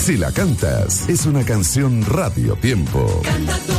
Si la cantas, es una canción Radio Tiempo. Canta tú.